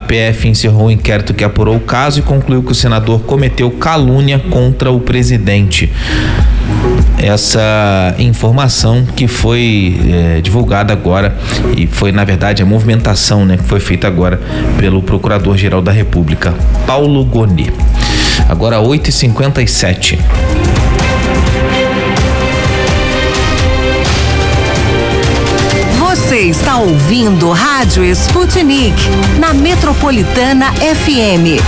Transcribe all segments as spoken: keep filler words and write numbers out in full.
P F encerrou o inquérito que apurou o caso e concluiu que o senador cometeu calúnia contra o presidente. Essa informação que foi é, divulgada agora e foi, na verdade, a movimentação, né, que foi feita agora pelo Procurador-Geral da República, Paulo Gonet. Agora oito e cinquenta e sete. Você está ouvindo Rádio Sputnik na Metropolitana F M.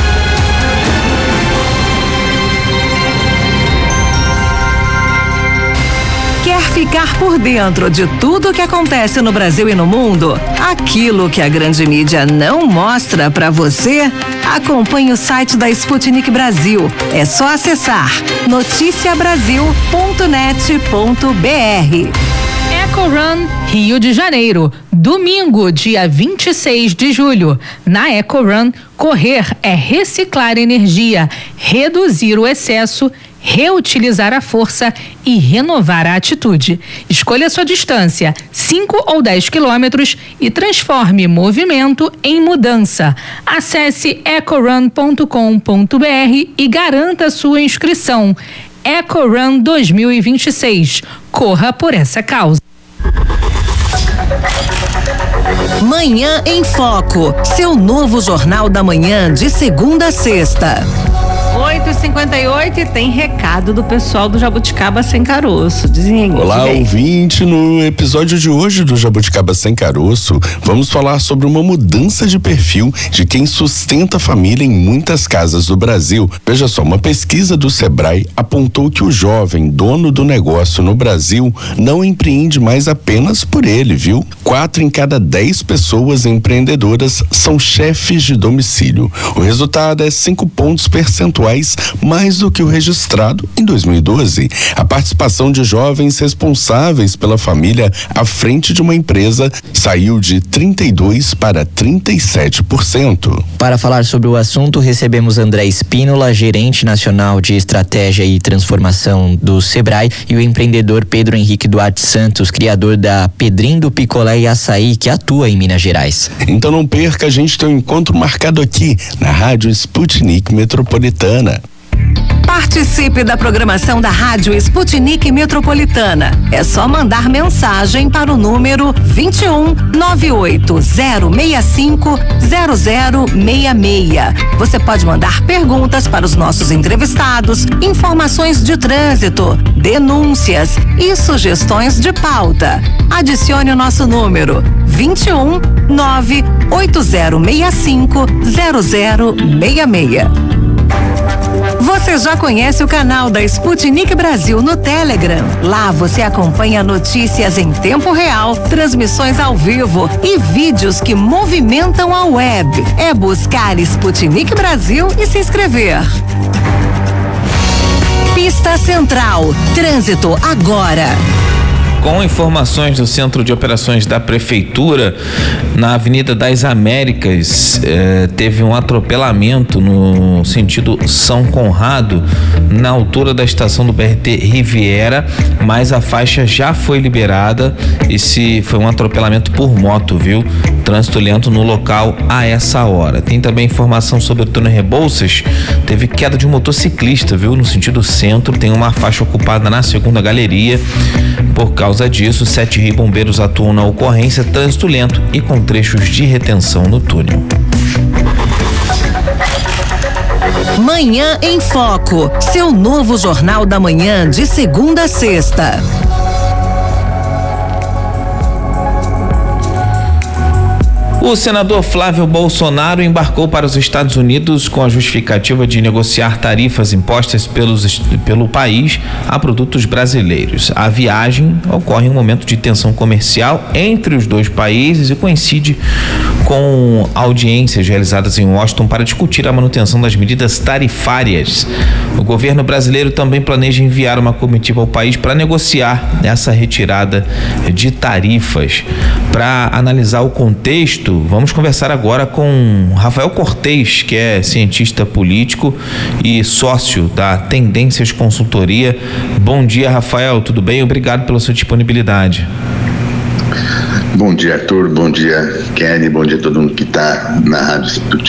Quer ficar por dentro de tudo o que acontece no Brasil e no mundo? Aquilo que a grande mídia não mostra para você? Acompanhe o site da Sputnik Brasil. É só acessar noticia brasil ponto net ponto b r. EcoRun Rio de Janeiro, domingo, dia vinte e seis de julho. Na EcoRun, correr é reciclar energia, reduzir o excesso, reutilizar a força e renovar a atitude. Escolha sua distância, cinco ou dez quilômetros, e transforme movimento em mudança. Acesse ecorun ponto com ponto b r e garanta sua inscrição. EcoRun dois mil e vinte e seis. Corra por essa causa. Manhã em Foco, seu novo jornal da manhã de segunda a sexta. oito e cinquenta e oito e tem recado do pessoal do Jabuticaba Sem Caroço. Dizem, Olá, dizem. ouvinte. No episódio de hoje do Jabuticaba Sem Caroço, vamos falar sobre uma mudança de perfil de quem sustenta a família em muitas casas do Brasil. Veja só, uma pesquisa do Sebrae apontou que o jovem dono do negócio no Brasil não empreende mais apenas por ele, viu? Quatro em cada dez pessoas empreendedoras são chefes de domicílio. O resultado é cinco pontos percentuais mais do que o registrado em dois mil e doze. A participação de jovens responsáveis pela família à frente de uma empresa saiu de trinta e dois para trinta e sete por cento. Para falar sobre o assunto, recebemos André Espínola, gerente nacional de estratégia e transformação do Sebrae, e o empreendedor Pedro Henrique Duarte Santos, criador da Pedrinho do Picolé e Açaí, que atua em Minas Gerais. Então não perca, a gente tem um encontro marcado aqui na Rádio Sputnik Metropolitana. Participe da programação da Rádio Sputnik Metropolitana. É só mandar mensagem para o número vinte e um, nove oito zero seis cinco, zero zero seis seis. Você pode mandar perguntas para os nossos entrevistados, informações de trânsito, denúncias e sugestões de pauta. Adicione o nosso número vinte e um, nove oito zero seis cinco, zero zero seis seis. Você já conhece o canal da Sputnik Brasil no Telegram? Lá você acompanha notícias em tempo real, transmissões ao vivo e vídeos que movimentam a web. É buscar Sputnik Brasil e se inscrever. Pista Central. Trânsito agora. Com informações do Centro de Operações da Prefeitura, na Avenida das Américas, eh, teve um atropelamento no sentido São Conrado, na altura da estação do B R T Riviera, mas a faixa já foi liberada. Esse foi um atropelamento por moto, viu? Trânsito lento no local a essa hora. Tem também informação sobre o túnel Rebouças. Teve queda de um motociclista, viu? No sentido centro, tem uma faixa ocupada na segunda galeria. Por causa disso, sete Rio Bombeiros atuam na ocorrência, trânsito lento e com trechos de retenção no túnel. Manhã em Foco, seu novo jornal da manhã de segunda a sexta. O senador Flávio Bolsonaro embarcou para os Estados Unidos com a justificativa de negociar tarifas impostas pelos, pelo país a produtos brasileiros. A viagem ocorre em um momento de tensão comercial entre os dois países e coincide com audiências realizadas em Washington para discutir a manutenção das medidas tarifárias. O governo brasileiro também planeja enviar uma comitiva ao país para negociar essa retirada de tarifas. Para analisar o contexto, vamos conversar agora com Rafael Cortez, que é cientista político e sócio da Tendências Consultoria. Bom dia, Rafael, tudo bem? Obrigado pela sua disponibilidade. Bom dia, Arthur, bom dia, Kelly, bom dia a todo mundo que está na Rádio